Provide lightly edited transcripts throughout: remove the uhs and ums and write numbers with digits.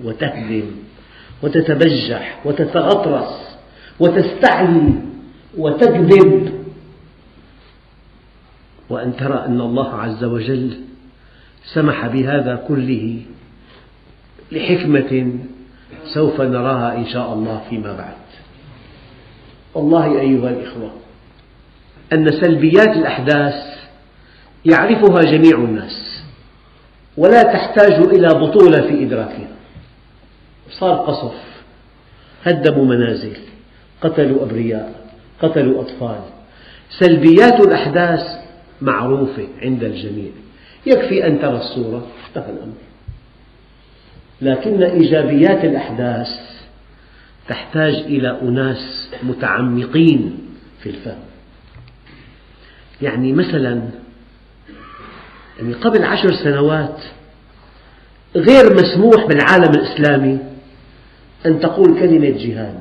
وتهدم وتتبجح وتتغطرس وتستعلي وتكذب، وأن ترى أن الله عز وجل سمح بهذا كله لحكمة سوف نراها إن شاء الله فيما بعد. والله أيها الإخوة، أن سلبيات الأحداث يعرفها جميع الناس ولا تحتاج إلى بطولة في إدراكها. صار قصف، هدموا منازل، قتلوا أبرياء، قتلوا أطفال، سلبيات الأحداث معروفة عند الجميع، يكفي أن ترى الصورة انتهى الأمر. لكن إيجابيات الأحداث تحتاج إلى أناس متعمقين في الفهم. يعني مثلا قبل 10 سنوات غير مسموح بالعالم الإسلامي أن تقول كلمة جهاد،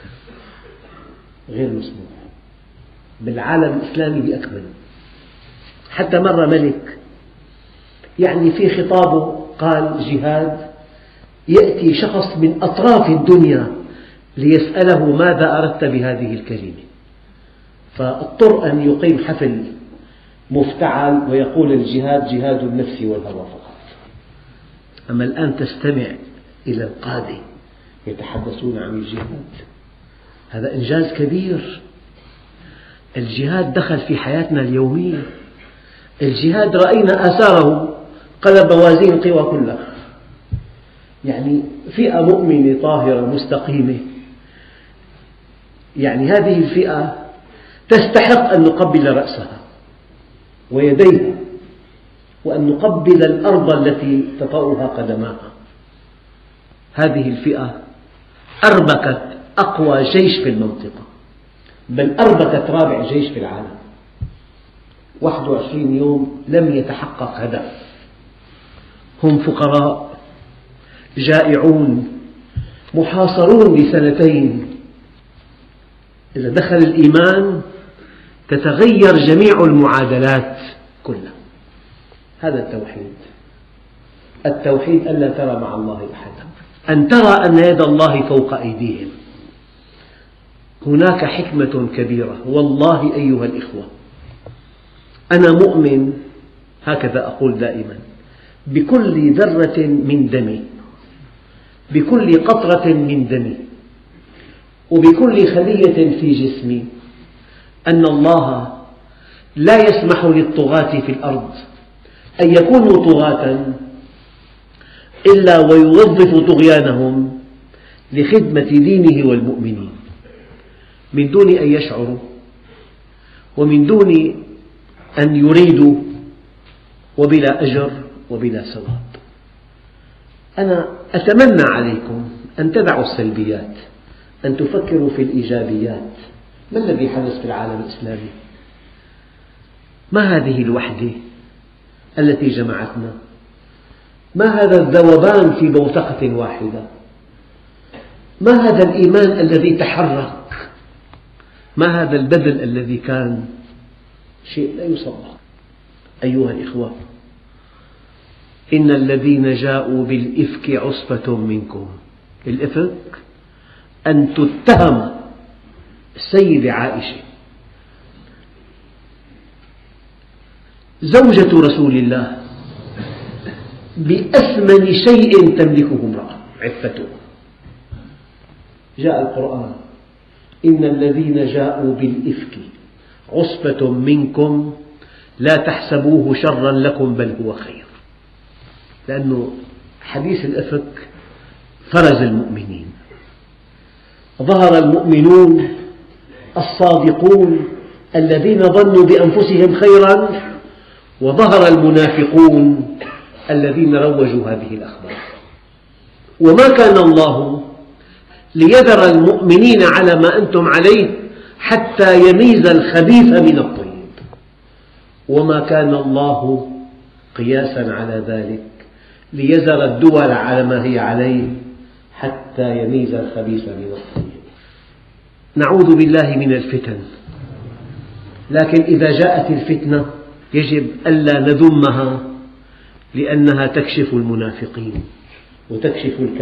غير مسموح بالعالم الإسلامي بأكمله. حتى مرة ملك في خطابه قال جهاد، يأتي شخص من أطراف الدنيا ليسأله ماذا أردت بهذه الكلمة، فاضطر أن يقيم حفل مفتعل ويقول الجهاد جهاد النفس والهوى فقط. أما الآن تستمع إلى القادة يتحدثون عن الجهاد، هذا إنجاز كبير. الجهاد دخل في حياتنا اليومية، الجهاد رأينا آثاره، قلب موازين القوى كلها. فئة مؤمنة طاهرة مستقيمة، هذه الفئة تستحق أن نقبل رأسها ويديها، وأن نقبل الأرض التي تطأها قدماها. هذه الفئة أربكت أقوى جيش في المنطقة، بل أربكت رابع جيش في العالم. 21 يوم لم يتحقق هدف، هم فقراء جائعون محاصرون ل2. إذا دخل الإيمان تتغير جميع المعادلات كلها. هذا التوحيد. التوحيد ألا ترى مع الله أحدا، أن ترى أن يد الله فوق أيديهم. هناك حكمة كبيرة والله أيها الإخوة. أنا مؤمن، هكذا أقول دائما، بكل ذرة من دمي، بكل قطرة من دمي، وبكل خلية في جسمي، أن الله لا يسمح للطغاة في الأرض أن يكونوا طغاة إلا ويوظف طغيانهم لخدمة دينه والمؤمنين، من دون أن يشعروا ومن دون أن يريدوا، وبلا أجر وبلا ثواب. أنا أتمنى عليكم أن تدعوا السلبيات، أن تفكروا في الإيجابيات. ما الذي حدث في العالم الإسلامي؟ ما هذه الوحدة التي جمعتنا؟ ما هذا الذوبان في بوتقة واحدة؟ ما هذا الإيمان الذي تحرك؟ ما هذا البذل الذي كان شيء لا يصدق. أيها الإخوة، إن الذين جاءوا بالإفك عصبة منكم. الإفك أن تتهم السيدة عائشة زوجة رسول الله بأثمن شيء تملكه امرأة، عفته. جاء القرآن: إن الذين جاءوا بالإفك عصبة منكم لا تحسبوه شرا لكم بل هو خير. لأنه حديث الإفك فرز المؤمنين، ظهر المؤمنون الصادقون الذين ظنوا بأنفسهم خيرا، وظهر المنافقون الذين روجوا هذه الأخبار. وما كان الله ليذر المؤمنين على ما أنتم عليه حتى يميز الخبيث من الطيب، وما كان الله قياسا على ذلك ليذر الدول على ما هي عليه حتى يميز الخبيث من الطيب. نعوذ بالله من الفتن، لكن إذا جاءت الفتنة يجب ألا نذمها، لأنها تكشف المنافقين وتكشف